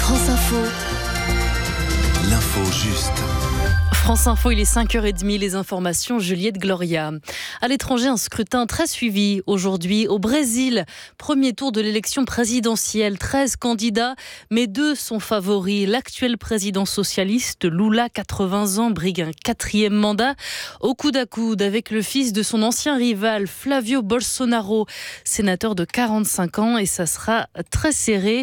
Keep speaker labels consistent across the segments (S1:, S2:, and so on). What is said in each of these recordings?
S1: France Info.
S2: L'info juste.
S3: France Info, il est 5h30, les informations, Juliette Gloria. À l'étranger, un scrutin très suivi aujourd'hui au Brésil. Premier tour de l'élection présidentielle, 13 candidats, mais 2 sont favoris. L'actuel président socialiste, Lula, 80 ans, brigue un 4e mandat, au coude à coude avec le fils de son ancien rival, Flavio Bolsonaro, sénateur de 45 ans, et ça sera très serré.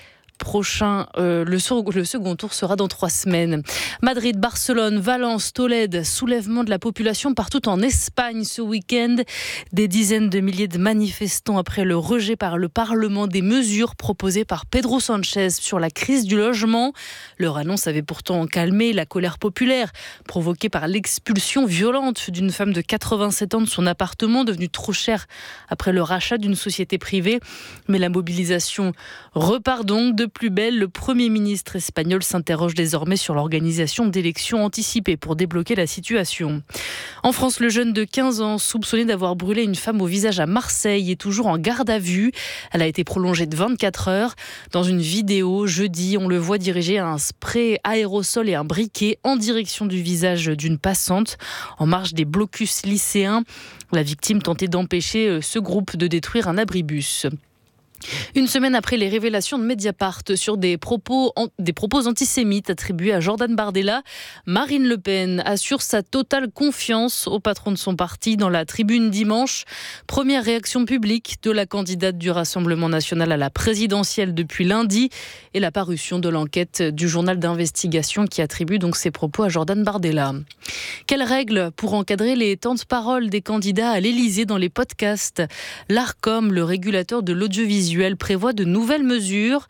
S3: Le second tour sera dans 3 semaines. Madrid, Barcelone, Valence, Tolède, soulèvement de la population partout en Espagne ce week-end. Des dizaines de milliers de manifestants après le rejet par le Parlement des mesures proposées par Pedro Sánchez sur la crise du logement. Leur annonce avait pourtant calmé la colère populaire provoquée par l'expulsion violente d'une femme de 87 ans de son appartement devenu trop cher après le rachat d'une société privée. Mais la mobilisation repart donc de plus belle. Le Premier ministre espagnol s'interroge désormais sur l'organisation d'élections anticipées pour débloquer la situation. En France, le jeune de 15 ans soupçonné d'avoir brûlé une femme au visage à Marseille est toujours en garde à vue. Elle a été prolongée de 24 heures. Dans une vidéo, jeudi, on le voit diriger un spray aérosol et un briquet en direction du visage d'une passante en marge des blocus lycéens. La victime tentait d'empêcher ce groupe de détruire un abribus. Une semaine après les révélations de Mediapart sur des propos antisémites attribués à Jordan Bardella, Marine Le Pen assure sa totale confiance au patron de son parti dans la tribune dimanche. Première réaction publique de la candidate du Rassemblement national à la présidentielle depuis lundi et la parution de l'enquête du journal d'investigation qui attribue donc ses propos à Jordan Bardella. Quelles règles pour encadrer les temps de parole des candidats à l'Élysée dans les podcasts ? L'Arcom, le régulateur de l'audiovisuel, prévoit de nouvelles mesures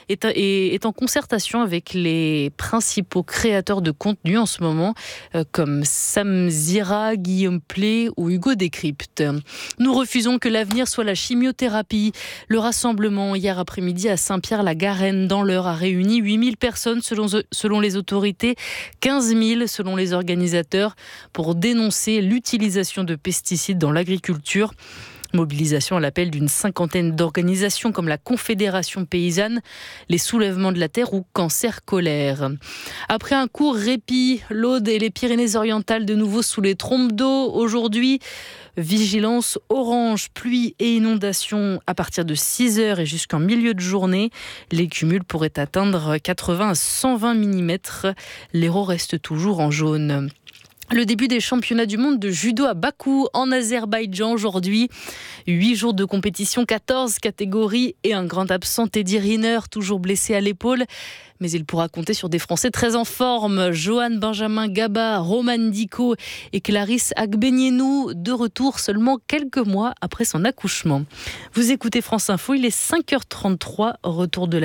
S3: et est en concertation avec les principaux créateurs de contenu en ce moment, comme Sam Zira, Guillaume Play ou Hugo Décrypte. Nous refusons que l'avenir soit la chimiothérapie. Le rassemblement hier après-midi à Saint-Pierre-la-Garenne dans l'Eure a réuni 8000 personnes selon les autorités, 15 000 selon les organisateurs, pour dénoncer l'utilisation de pesticides dans l'agriculture. Mobilisation à l'appel d'une 50aine d'organisations comme la Confédération paysanne, les Soulèvements de la Terre ou Cancer Colère. Après un court répit, l'Aude et les Pyrénées-Orientales de nouveau sous les trompes d'eau. Aujourd'hui, vigilance orange, pluie et inondations à partir de 6h et jusqu'en milieu de journée. Les cumuls pourraient atteindre 80 à 120 mm. L'Hérault reste toujours en jaune. Le début des championnats du monde de judo à Bakou, en Azerbaïdjan aujourd'hui. 8 jours de compétition, 14 catégories et un grand absent, Teddy Riner, toujours blessé à l'épaule. Mais il pourra compter sur des Français très en forme. Johan Benjamin Gaba, Roman Dico et Clarisse Agbenienou, de retour seulement quelques mois après son accouchement. Vous écoutez France Info, il est 5h33, retour de la